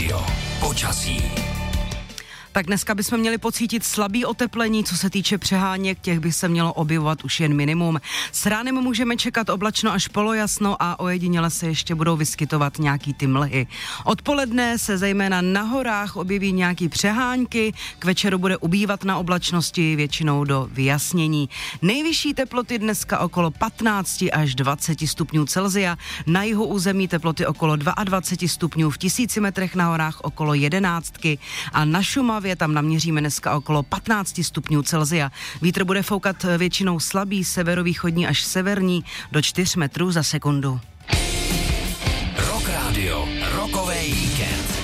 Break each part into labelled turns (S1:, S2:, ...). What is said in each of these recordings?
S1: Rádio. Počasí.
S2: Tak dneska bychom měli pocítit slabý oteplení, co se týče přeháněk, těch by se mělo objevovat už jen minimum. S ránem můžeme čekat oblačno až polojasno a ojediněle se ještě budou vyskytovat nějaký ty mlhy. Odpoledne se zejména na horách objeví nějaký přehánky, k večeru bude ubývat na oblačnosti, většinou do vyjasnění. Nejvyšší teploty dneska okolo 15 až 20 stupňů Celsia, na jihu území teploty okolo 22 stupňů, v 1000 metrech na horách okolo 11 a na Šumavě tam naměříme dneska okolo 15 stupňů Celsia. Vítr bude foukat většinou slabý, severovýchodní až severní do 4 metrů za sekundu.
S1: Rock Radio, rokový víkend.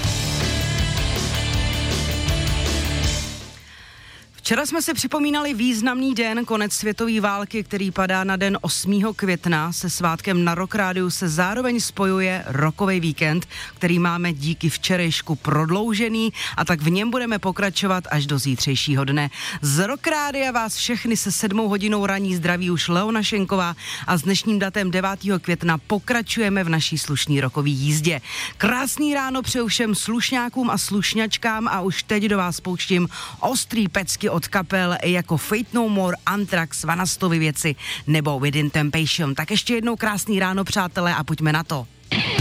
S2: Včera jsme si připomínali významný den, konec světové války, který padá na den 8. května. Se svátkem na Rock Rádiu se zároveň spojuje rokový víkend, který máme díky včerejšku prodloužený a tak v něm budeme pokračovat až do zítřejšího dne. Z Rock Rádia vás všechny se 7 hodinou raní zdraví už Leona Šenková a s dnešním datem 9. května pokračujeme v naší slušný rokový jízdě. Krásný ráno přeju všem slušňákům a slušňačkám a už teď do vás pouštím ostrý pecky od kapel jako Fate No More, Anthrax, Vanastovy věci nebo Within Temptation. Tak ještě jednou krásný ráno, přátelé, a pojďme na to.